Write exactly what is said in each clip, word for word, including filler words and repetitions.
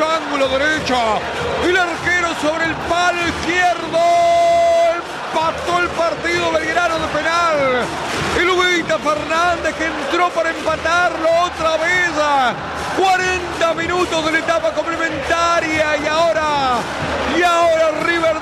ángulo derecho. El arquero sobre el palo izquierdo. Empató el partido Belgrano de penal. El Ubita Fernández que entró para empatarlo otra vez. cuarenta minutos de la etapa complementaria y ahora, y ahora River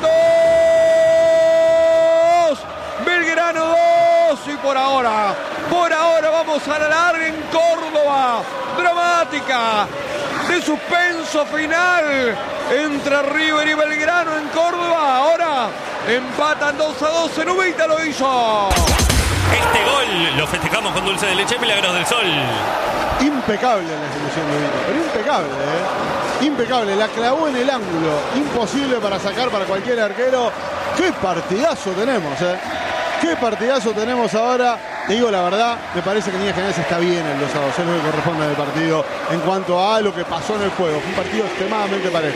dos, Belgrano dos y por ahora, por ahora vamos a la larga en Córdoba, dramática, de suspenso final entre River y Belgrano en Córdoba, ahora empatan dos a dos, en Ubita lo hizo. Este gol lo festejamos con dulce de leche Milagros del Sol. Impecable la ejecución de Ubita, pero impecable, ¿eh? Impecable, la clavó en el ángulo, imposible para sacar para cualquier arquero. ¡Qué partidazo tenemos, eh! ¡Qué partidazo tenemos ahora! Te digo la verdad, me parece que Niñas Generales está bien en los dos, es lo que corresponde del partido en cuanto a lo que pasó en el juego. Fue un partido extremadamente parejo.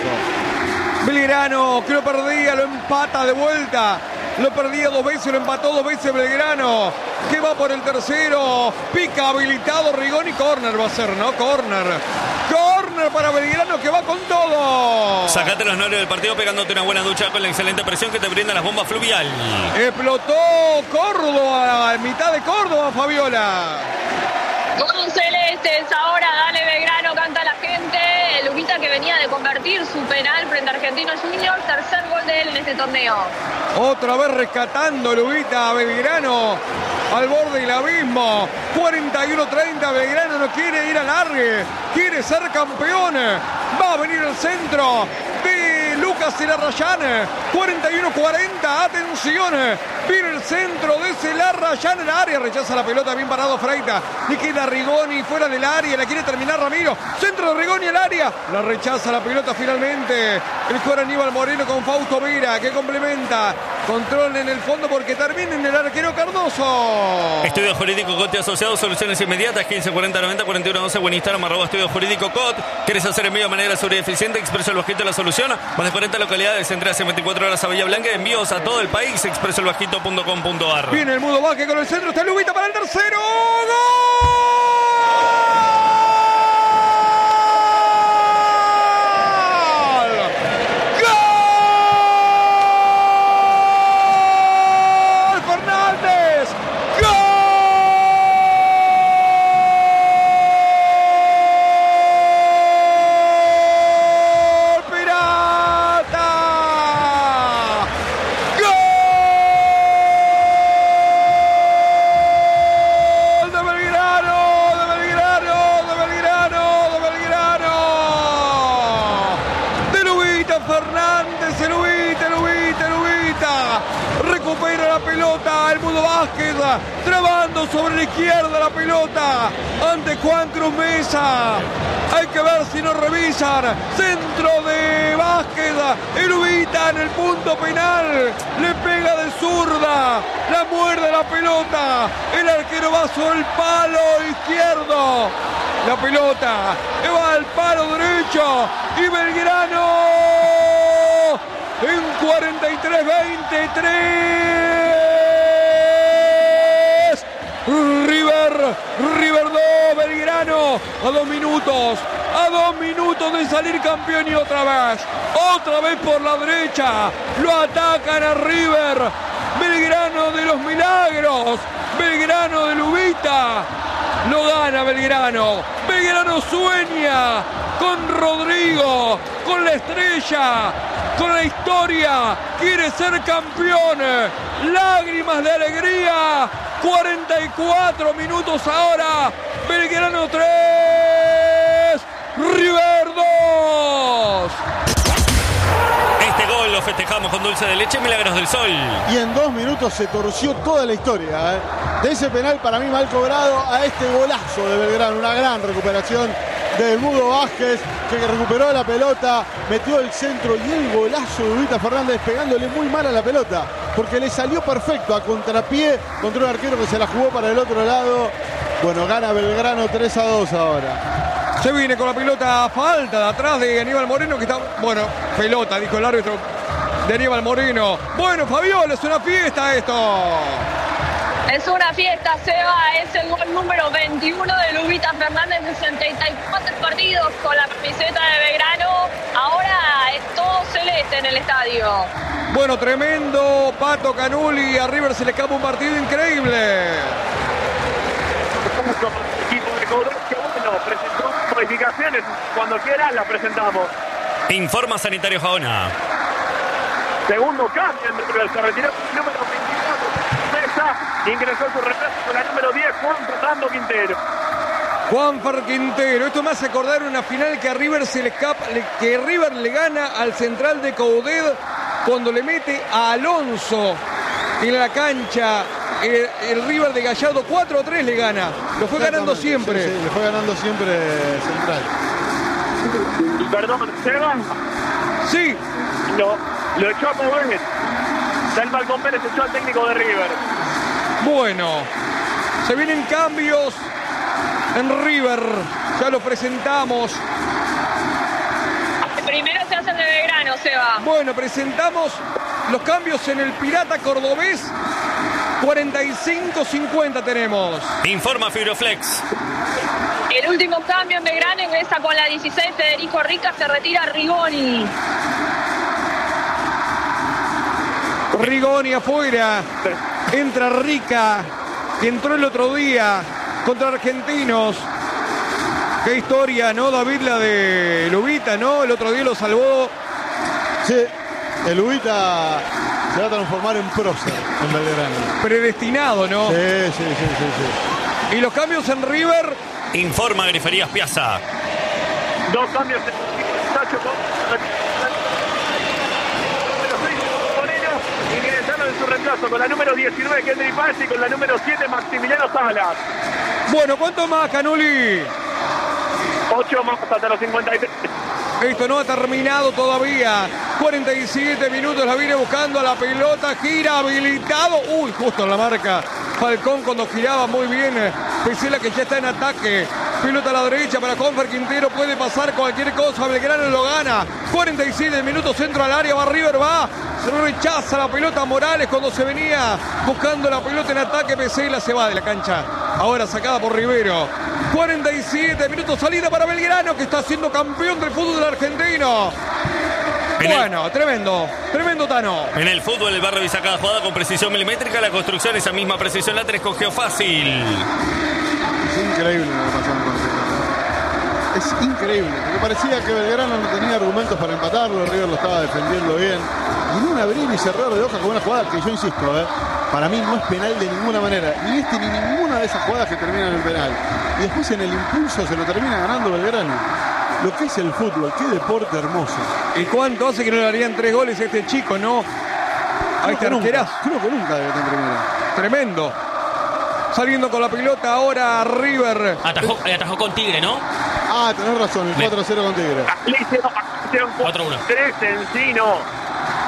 Belgrano que lo perdía, lo empata de vuelta. Lo perdía dos veces, lo empató dos veces Belgrano. Que va por el tercero. Pica habilitado Rigoni. Corner va a ser, ¿no? Corner. Corner para Belgrano que va con todo. Sacate los nervios del partido pegándote una buena ducha con la excelente presión que te brindan las bombas Fluvial. Explotó Córdoba, a mitad de Córdoba, Fabiola. Con celestes, ahora dale Belgrano, canta la gente. El Ubita que venía de convertir su penal frente a Argentinos Juniors, tercer gol de él en este torneo. Otra vez rescatando el Ubita a Belgrano al borde del abismo. cuarenta y uno treinta, Belgrano no quiere ir al largue, quiere ser campeón. Va a venir el centro de Lucas Larrayán. cuarenta y uno cuarenta, atención. Viene el centro de ese Larrayán en el área. Rechaza la pelota, bien parado Freita. Le queda Rigoni fuera del área. La quiere terminar Ramiro. Centro de Rigoni al área. La rechaza la pelota finalmente. El jugador Aníbal Moreno con Fausto Vera que complementa. Control en el fondo porque termina en el arquero Cardoso. Estudio Jurídico Cot y Asociados, soluciones inmediatas. quince cuarenta noventa cuarenta y uno doce. Buen Instagram, arroba Estudio Jurídico Cot. ¿Quieres hacer envío de manera segura y eficiente? Expreso el Bajito la solución. Más de cuarenta localidades. Entre hace veinticuatro horas a Bahía Blanca. Envíos a todo el país. expreso el bajito punto com punto ar. Viene el Mudo Vázquez con el centro. Está el Ubita para el tercero. ¡Gol! Trabando sobre la izquierda la pelota ante Juan Cruz Mesa. Hay que ver si no revisan. Centro de Vázquez. El Ubita en el punto penal. Le pega de zurda. La muerde la pelota. El arquero va sobre el palo izquierdo. La pelota va al palo derecho. Y Belgrano en cuarenta y tres veintitrés. River, River dos, Belgrano, a dos minutos, a dos minutos de salir campeón y otra vez, otra vez por la derecha, lo atacan a River, Belgrano de los milagros, Belgrano de Ubita, lo gana Belgrano, Belgrano sueña con Rodrigo, con la estrella, con la historia, quiere ser campeón, lágrimas de alegría. cuarenta y cuatro minutos ahora. Belgrano tres, River dos. Este gol lo festejamos con dulce de leche Milagros del Sol. Y en dos minutos se torció toda la historia, ¿eh? De ese penal para mí mal cobrado a este golazo de Belgrano. Una gran recuperación del Mudo Vázquez, que recuperó la pelota, metió el centro y el golazo de Ubita Fernández pegándole muy mal a la pelota, porque le salió perfecto a contrapié contra un arquero que se la jugó para el otro lado. Bueno, gana Belgrano tres a dos ahora. Se viene con la pelota a falta de atrás de Aníbal Moreno, que está, bueno, pelota, dijo el árbitro de Aníbal Moreno. Bueno, Fabiola, es una fiesta esto. Es una fiesta, Seba, es el gol número veintiuno de Ubita Fernández, sesenta y cuatro partidos con la camiseta de Belgrano. celeste en el estadio. Bueno, tremendo, Pato Canuli, a River se le escapa un partido increíble. Equipo de Coudet, que bueno, presentó modificaciones, cuando quiera las presentamos. Informa Sanitario Jaona. Segundo cambio en River, se retiró el número veinticuatro, Mesa, ingresó su reemplazo con la número diez, Juan Fernando Quintero. Juanfer Quintero, esto me hace acordar una final que a River se le escapa, que River le gana al central de Coudet cuando le mete a Alonso en la cancha. El, el River de Gallardo cuatro a tres le gana, lo fue ganando siempre. Sí, sí, le fue ganando siempre Central. Perdón, Seba. Sí. Lo, lo echó a Pérez. Salva Alcón Pérez, echó al técnico de River. Bueno, se vienen cambios en River, ya lo presentamos. Primero se hace el de Belgrano, Seba. Bueno, presentamos los cambios en el Pirata Cordobés. cuarenta y cinco cincuenta tenemos. Informa Fibroflex. El último cambio en Belgrano ingresa con la dieciséis, Federico Rica, se retira Rigoni. Rigoni afuera, entra Rica, que entró el otro día contra Argentinos. Qué historia, ¿no, David? La de Lubita, ¿no? El otro día lo salvó. Sí, el Lubita se va a transformar en prócer en Belgrano. Predestinado, ¿no? Sí, sí, sí, sí, sí. Y los cambios en River. Informa Griferías Piazza. Dos cambios en el Sacho con Moreno, ingresaron en su reemplazo con la número diecinueve, Kendry Paz, y con la número siete, Maximiliano Salas. Bueno, ¿cuánto más, Canuli? ocho más hasta los cincuenta y tres. Esto no ha terminado todavía. cuarenta y siete minutos, la viene buscando a la pelota, gira habilitado. Uy, justo en la marca. Falcón cuando giraba muy bien. Pesela que ya está en ataque. Pelota a la derecha para Juanfer Quintero. Puede pasar cualquier cosa. Belgrano lo gana. cuarenta y siete minutos, centro al área. Va River, va. Se rechaza la pelota Morales cuando se venía buscando la pelota en ataque. Pesela se va de la cancha. Ahora sacada por Rivero. cuarenta y siete minutos, salida para Belgrano, que está siendo campeón del fútbol argentino. En bueno, el, tremendo, tremendo Tano. En el fútbol, el barrio hizo cada jugada con precisión milimétrica. La construcción, esa misma precisión, la tres cogió fácil. Es increíble lo que pasó con ese campo. Es increíble, porque parecía que Belgrano no tenía argumentos para empatarlo. River lo estaba defendiendo bien. Y en un abrir y cerrar de hoja con una jugada que yo insisto, ¿eh? Para mí no es penal de ninguna manera. Ni este ni ninguna de esas jugadas que terminan en penal. Y después en el impulso se lo termina ganando Belgrano. Lo que es el fútbol, qué deporte hermoso. ¿Y cuánto hace que no le harían tres goles a este chico, no? A este arquerazo. Creo que nunca debe estar en primera. Tremendo. Saliendo con la pelota ahora River. Atajó, atajó con Tigre, ¿no? Ah, tenés razón, el cuatro a cero con Tigre. cuatro uno. tres Encino.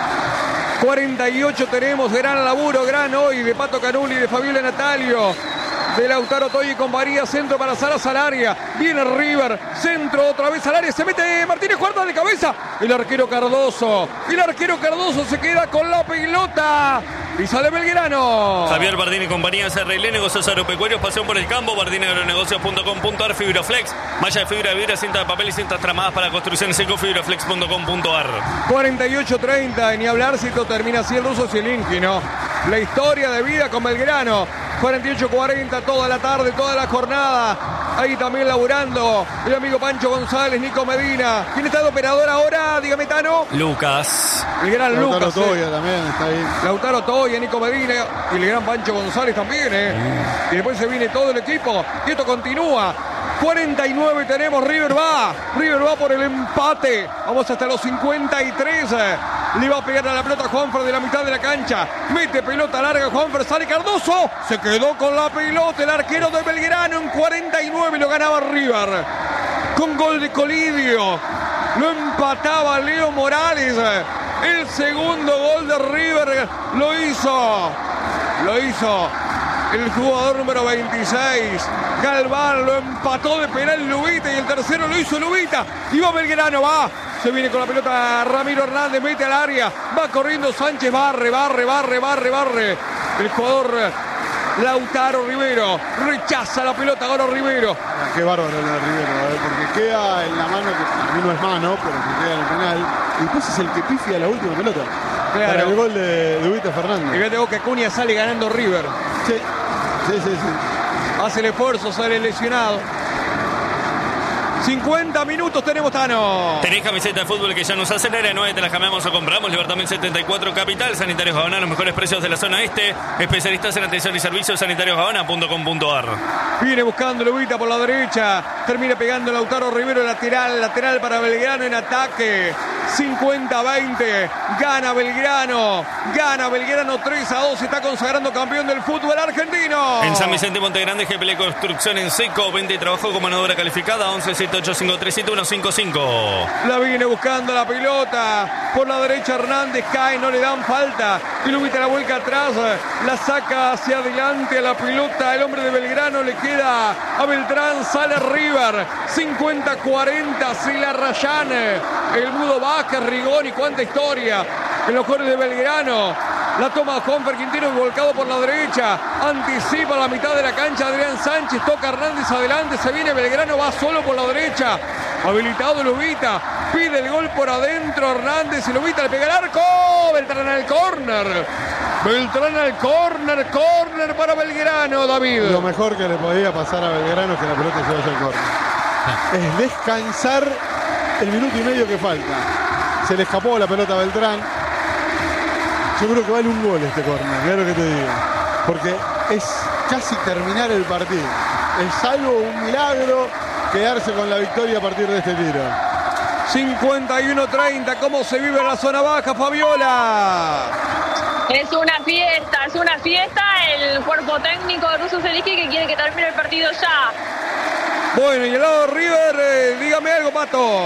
cuarenta y ocho tenemos, gran laburo, gran hoy de Pato Canuli, de Fabiola Natalio, de Lautaro Toy y compañía. Centro para Salas al área, viene River, centro otra vez al área, se mete Martínez Cuarta de cabeza, el arquero Cardoso, el arquero Cardoso se queda con la pelota y sale Belgrano. Javier Bardini y compañía, S R L, negocios agropecuarios, pasión por el campo, bardini agronegocios punto com punto ar, Fibroflex, malla de fibra de vidrio, cinta de papel y cintas tramadas para construcción seco, fibroflex punto com punto ar. cuarenta y ocho treinta, ni hablar si esto termina así el ruso Zielinski, ¿no? La historia de vida con Belgrano. cuarenta y ocho cuarenta, toda la tarde, toda la jornada. Ahí también laburando el amigo Pancho González, Nico Medina. ¿Quién está de operador ahora? Dígame, Tano. Lucas. El gran Lautaro Lucas. Toya eh. también está ahí. Lautaro Toya, Nico Medina y el gran Pancho González también, ¿eh? Mm. Y después se viene todo el equipo. Y esto continúa. cuarenta y nueve tenemos, River va. River va por el empate. Vamos hasta los cincuenta y tres. Le va a pegar a la pelota Juanfer de la mitad de la cancha. Mete pelota larga Juanfer, sale Cardoso. Se quedó con la pelota el arquero de Belgrano en cuarenta y nueve. Lo ganaba River. Con gol de Colidio. Lo empataba Leo Morales. El segundo gol de River lo hizo. Lo hizo el jugador número veintiséis. Galván lo empató de penal Lubita y el tercero lo hizo Lubita. Y va Belgrano, va. Se viene con la pelota Ramiro Hernández, mete al área. Va corriendo Sánchez, barre, barre, barre, barre, barre. El jugador Lautaro Rivero rechaza la pelota, ganó Rivero. Qué bárbaro la de Rivero, ¿eh? Porque queda en la mano, que a mí no es mano, pero que queda en el penal. Y después es el que pifia la última pelota. Claro. Para el gol de, de Ubita Fernández. Y fíjate vos que Acuña sale ganando River. Sí, sí, sí, sí. Hace el esfuerzo, sale lesionado. cincuenta minutos tenemos, Tano. Tenés camiseta de fútbol que ya nos acelera, nueve te las cambiamos o compramos. Libertad mil setenta y cuatro Capital. Sanitarios Habana, los mejores precios de la zona este. Especialistas en atención y servicios. sanitarios habana punto com punto a r. Viene buscando Lubita por la derecha. Termina pegando Lautaro Rivero, lateral, lateral para Belgrano en ataque. cincuenta a veinte. Gana Belgrano. Gana Belgrano tres a dos. Está consagrando campeón del fútbol argentino. En San Vicente Montegrande, G P L Construcción en seco. Venta y trabajo con mano de obra calificada. once siete ocho cinco tres siete uno cinco cinco. La viene buscando la pelota. Por la derecha Hernández cae, no le dan falta. Y Lubita la vuelca atrás. La saca hacia adelante a la pelota. El hombre de Belgrano le queda a Beltrán. Sale River. cincuenta a cuarenta. Se la rayan. El Mudo Vázquez, Rigoni. Cuánta historia en los jugadores de Belgrano. La toma Juanfer Quintero volcado por la derecha. Anticipa la mitad de la cancha Adrián Sánchez. Toca Hernández adelante. Se viene Belgrano. Va solo por la derecha. Habilitado Lubita. Pide el gol por adentro Hernández. Y Lubita le pega el arco. Beltrán al córner. Beltrán al córner. Córner para Belgrano, David. Lo mejor que le podía pasar a Belgrano es que la pelota se vaya al córner. Es descansar el minuto y medio que falta. Se le escapó la pelota a Beltrán. Yo creo que vale un gol este córner, mirá lo que te digo. Porque es casi terminar el partido. Es salvo un milagro quedarse con la victoria a partir de este tiro. cincuenta y uno treinta. ¿Cómo se vive en la zona baja, Fabiola? Es una fiesta, es una fiesta. El cuerpo técnico de Russo Zelinsky que quiere que termine el partido ya. Bueno, y el lado de River, eh, dígame algo, Pato.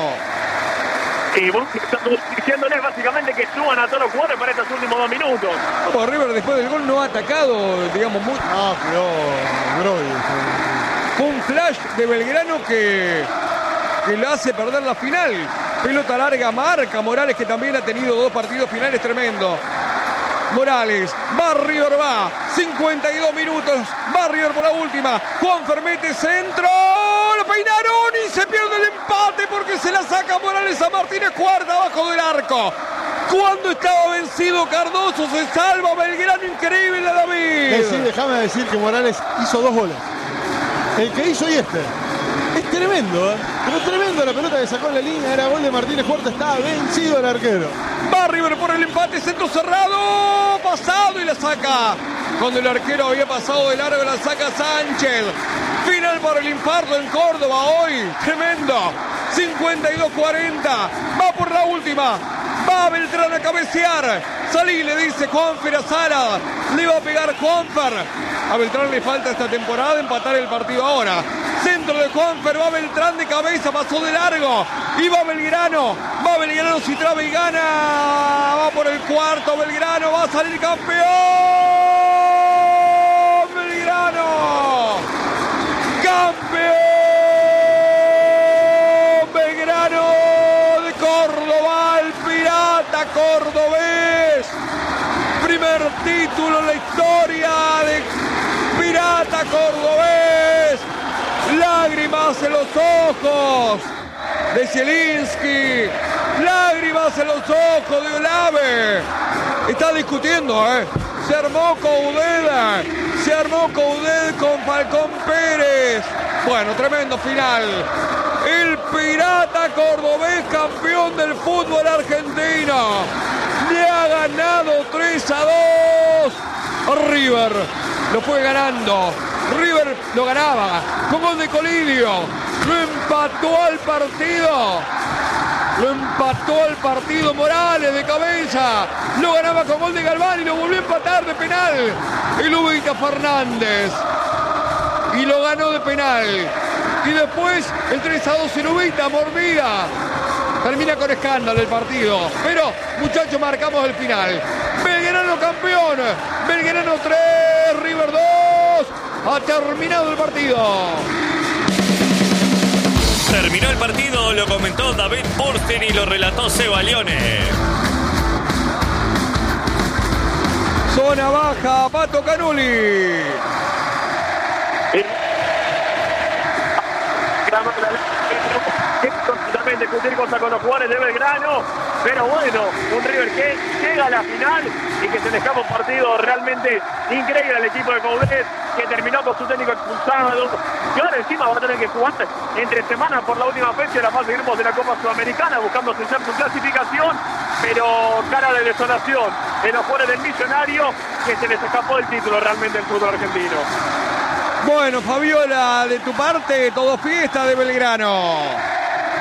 Y vos estás diciéndoles básicamente que suban a todos los jugadores para estos últimos dos minutos. Como River después del gol no ha atacado, digamos, muy... Ah, pero Brody. Fue un flash de Belgrano que, que lo hace perder la final. Pelota larga, marca Morales, que también ha tenido dos partidos finales tremendo. Morales, va River, va, cincuenta y dos minutos, va River por la última, Juan Fermete, centro, lo peinaron y se pierde el empate porque se la saca Morales a Martínez, cuarta abajo del arco. Cuando estaba vencido Cardoso, se salva Belgrano, increíble, David. Sí, déjame decir que Morales hizo dos goles. El que hizo y este. Es tremendo, ¿eh? Pero tremendo la pelota que sacó en la línea, era gol de Martínez Cuarta, estaba vencido el arquero. Va River por el empate, centro cerrado, pasado y la saca. Cuando el arquero había pasado de largo, la saca Sánchez. Final para el infarto en Córdoba hoy, tremendo. cincuenta y dos cuarenta, va por la última. Va Beltrán a cabecear. Salí, le dice Juanfer a Sara. Le va a pegar Juanfer. A Beltrán le falta esta temporada empatar el partido ahora. Centro de Juanfer, va Beltrán de cabeza, pasó de largo. Y va Belgrano. Va Belgrano, si trabe y gana. Va por el cuarto Belgrano. Va a salir campeón. Belgrano. Campeón. Belgrano de Córdoba. El Pirata cordobés. Primer título en la historia de Pirata cordobés. Lágrimas en los ojos de Zielinski. Lágrimas en los ojos de Olave. Está discutiendo, ¿eh? Se armó Coudet. Se armó Coudet con Falcón Pérez. Bueno, tremendo final. El Pirata cordobés, campeón del fútbol argentino. Le ha ganado tres a dos a River. Lo fue ganando. River lo ganaba con gol de Colidio. Lo empató al partido. Lo empató al partido Morales de cabeza. Lo ganaba con gol de Galván y lo volvió a empatar de penal. El Ubita Fernández. Y lo ganó de penal. Y después el tres a dos en Ubita, Mormida. Termina con escándalo el partido. Pero, muchachos, marcamos el final. Belgrano campeón. Belgrano tres, River dos. Ha terminado el partido. Terminó el partido, lo comentó David Burstein y lo relató Seba Lione. Zona baja, Pato Canuli. También discutir cosas con los jugadores de Belgrano, pero bueno, un River que llega a la final y que se le escapa un partido realmente increíble al equipo de Coudet, que terminó con su técnico expulsado y ahora encima va a tener que jugar entre semanas por la última fecha de la fase de grupos de la Copa Sudamericana, buscando sellar su clasificación, pero cara de desolación en los jugadores del Millonario, que se les escapó el título realmente del fútbol argentino. Bueno, Fabiola, de tu parte, todo fiesta de Belgrano.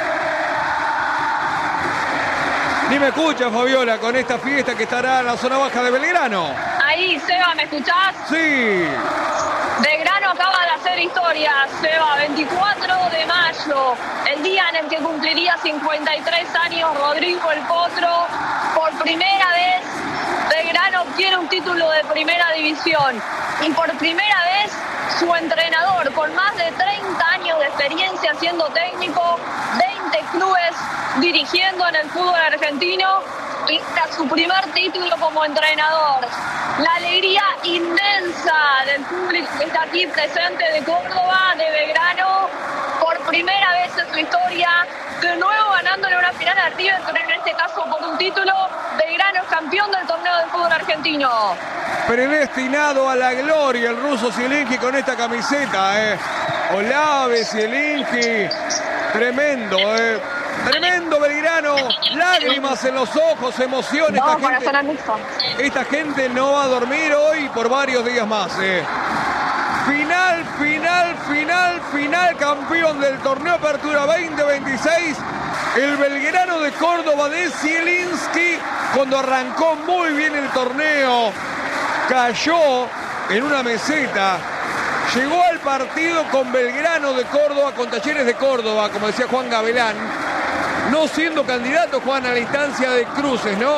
Ni me escuchas, Fabiola, con esta fiesta que estará en la zona baja de Belgrano. Ahí, Seba, ¿me escuchás? Sí. Belgrano acaba de hacer historia, Seba, veinticuatro de mayo, el día en el que cumpliría cincuenta y tres años Rodrigo el Potro. Por primera vez, Belgrano obtiene un título de primera división. Y por primera vez, su entrenador, con más de treinta años de experiencia siendo técnico, veinte clubes dirigiendo en el fútbol argentino, logra su primer título como entrenador. La alegría inmensa del público que está aquí presente de Córdoba, de Belgrano, por primera vez en su historia, de nuevo ganándole una final a River, pero en este caso por un título. Belgrano es campeón del torneo del fútbol argentino. Predestinado a la gloria el ruso Zielinski con esta camiseta, eh. Olave, Zielinski, tremendo, eh. Tremendo Belgrano, lágrimas en los ojos, emoción. Esta, No, gente, esta gente no va a dormir hoy por varios días más. Eh. Final, final, final, final, campeón del torneo Apertura veinte veintiséis. El Belgrano de Córdoba de Zielinski, cuando arrancó muy bien el torneo, cayó en una meseta. Llegó al partido con Belgrano de Córdoba, con Talleres de Córdoba, como decía Juan Gavilán, no siendo candidato, Juan, a la instancia de cruces, ¿no?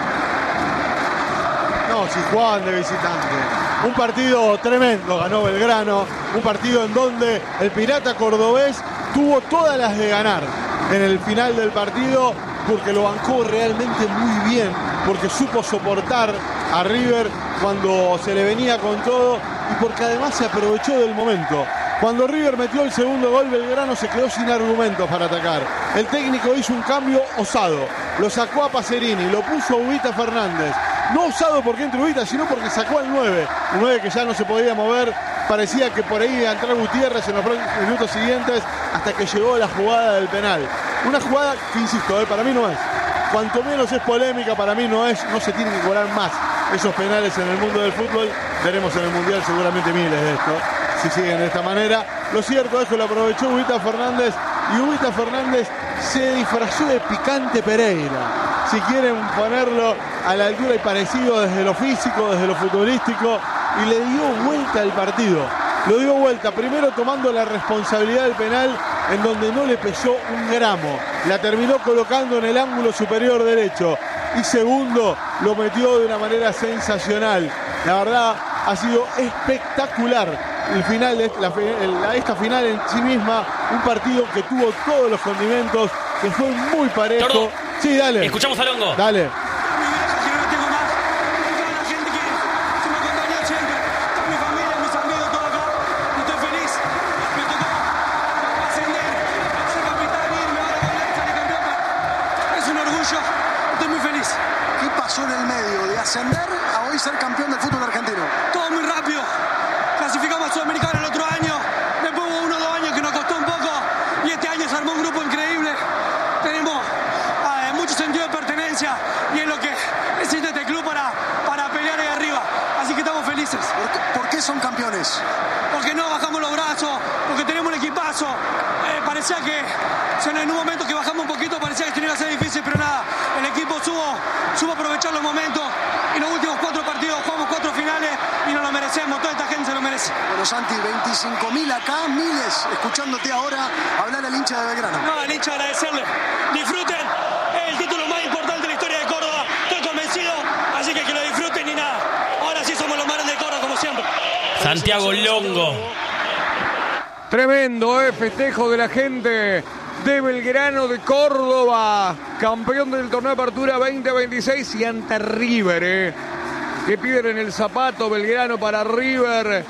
No, si jugaban de visitante. Un partido tremendo ganó Belgrano, un partido en donde el Pirata cordobés tuvo todas las de ganar en el final del partido, porque lo bancó realmente muy bien, porque supo soportar a River cuando se le venía con todo y porque además se aprovechó del momento. Cuando River metió el segundo gol, Belgrano se quedó sin argumentos para atacar. El técnico hizo un cambio osado. Lo sacó a Pacerini, lo puso a Ubita Fernández. No osado porque entre Ubita, sino porque sacó al nueve. Un nueve que ya no se podía mover. Parecía que por ahí iba a entrar Gutiérrez en los minutos siguientes, hasta que llegó la jugada del penal. Una jugada que, insisto, eh, para mí no es. Cuanto menos es polémica, para mí no es. No se tienen que cobrar más esos penales en el mundo del fútbol. Veremos en el Mundial seguramente miles de esto, si siguen de esta manera. Lo cierto es que lo aprovechó Ubita Fernández, y Ubita Fernández se disfrazó de Picante Pereira, si quieren ponerlo a la altura y parecido desde lo físico, desde lo futbolístico, y le dio vuelta al partido. Lo dio vuelta, primero tomando la responsabilidad del penal, en donde no le pesó un gramo. La terminó colocando en el ángulo superior derecho. Y segundo, lo metió de una manera sensacional. La verdad, ha sido espectacular el final de la, la, esta final en sí misma. Un partido que tuvo todos los condimentos, que fue muy parejo. Tordo, sí, dale. Escuchamos a Longo. Dale. En el medio de ascender a hoy ser campeón del fútbol argentino. Todo muy rápido. Clasificamos a Sudamericana el otro año. Después hubo uno o dos años que nos costó un poco. Y este año se armó un grupo increíble. Tenemos eh, mucho sentido de pertenencia. Y es lo que necesita este club para, para pelear ahí arriba. Así que estamos felices. ¿Por qué, por qué son campeones? Porque no bajamos los brazos. Porque tenemos un equipazo. Eh, parecía que en un momento que bajamos un poquito parecía que esto iba a ser difícil. Pero nada, el equipo subo, subo a aprovechar los momentos. Y los últimos cuatro partidos jugamos cuatro finales y nos lo merecemos. Toda esta gente se lo merece. Bueno, Santi, veinticinco mil acá, miles escuchándote ahora hablar al hincha de Belgrano. No, al hincha agradecerle. Disfruten. Es el título más importante de la historia de Córdoba. Estoy convencido. Así que que lo disfruten y nada. Ahora sí somos los mares de Córdoba, como siempre. Santiago Longo. Tremendo, eh, festejo de la gente de Belgrano de Córdoba, campeón del torneo de Apertura veinte veintiséis y ante River, eh. que pierden el zapato. Belgrano para River.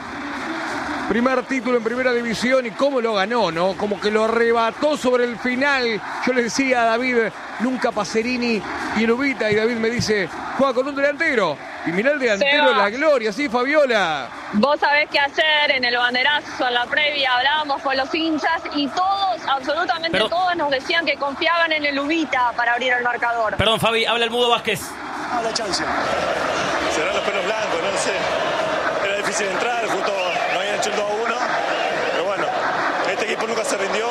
Primer título en primera división y cómo lo ganó, ¿no? Como que lo arrebató sobre el final. Yo le decía a David, nunca Pacerini y Lubita, y David me dice, juega con un delantero. Y mirá el delantero de la gloria, ¿sí, Fabiola? Vos sabés qué hacer en el banderazo, en la previa, hablábamos con los hinchas y todos, absolutamente Perdón. todos nos decían que confiaban en el Lubita para abrir el marcador. Perdón, Fabi, habla el Mudo Vázquez. A la chance. Serán los pelos blancos, no sé. Era difícil entrar, justo no habían hecho el dos a uno. Pero bueno, este equipo nunca se rindió.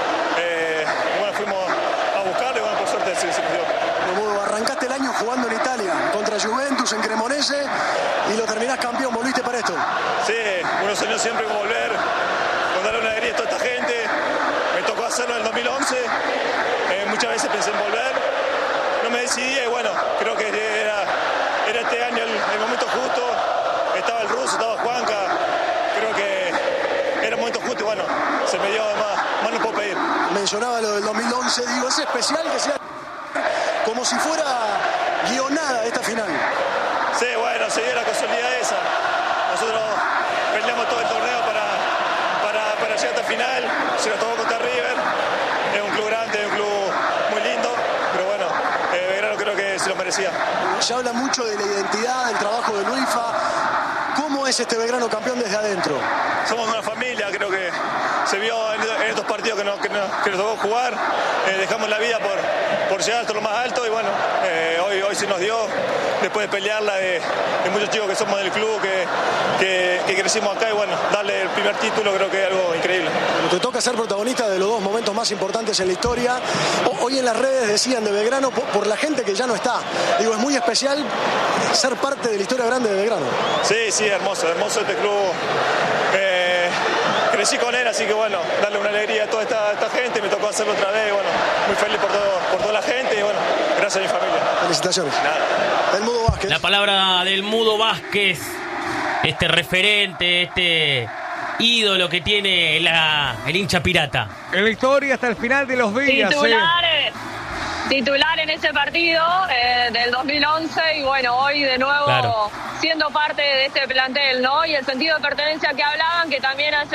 Eh, bueno, fuimos a buscarlo y bueno, por suerte se, se rindió. Como arrancaste el año jugando en Italia contra Juventus en Cremonese y lo terminás campeón, volviste para esto. Sí, uno soñó siempre con volver, con darle una alegría a toda esta gente. Me tocó hacerlo en el dos mil once. Eh, muchas veces pensé en volver. No me decidí y bueno, creo que era, era este año el, el momento justo. Estaba el ruso, estaba Juanca. Creo que era el momento justo y bueno, se me dio además, más no puedo pedir. Mencionaba lo del dos mil once, digo, es especial que sea como si fuera guionada esta final. Sí, bueno, se dio la casualidad esa. Nosotros peleamos todo el torneo para, para, para llegar hasta el final. Se nos tocó contra River. Es un club grande, es un club muy lindo. Pero bueno, eh, Belgrano creo que se lo merecía. Se habla mucho de la identidad, del trabajo de Luifa. ¿Cómo es este Belgrano campeón desde adentro? Somos una familia, creo que se vio en, en estos partidos que nos, que nos, que nos tocó jugar. Eh, dejamos la vida por, por llegar hasta lo más alto y bueno, eh, hoy, hoy se nos dio, después de pelearla de, de muchos chicos que somos del club, que, que, que crecimos acá y bueno, darle el primer título creo que es algo increíble. Te toca ser protagonista de los dos momentos más importantes en la historia. O, hoy en las redes decían de Belgrano por, por la gente que ya no está. Digo, es muy especial ser parte de la historia grande de Belgrano. Sí, sí, hermoso, hermoso este club. Eh, crecí con él, así que bueno, darle una alegría a toda esta, esta gente, me tocó hacerlo otra vez, bueno, muy feliz por, todo, por toda la gente y bueno, gracias a mi familia. Felicitaciones. Nada. El Mudo Vázquez. La palabra del Mudo Vázquez, este referente, este ídolo que tiene la, el hincha pirata. En la historia hasta el final de los días. Titular, eh. titular en ese partido eh, del dos mil once y bueno, hoy de nuevo Claro. siendo parte de este plantel, ¿no? Y el sentido de pertenencia que hablaban, que también hace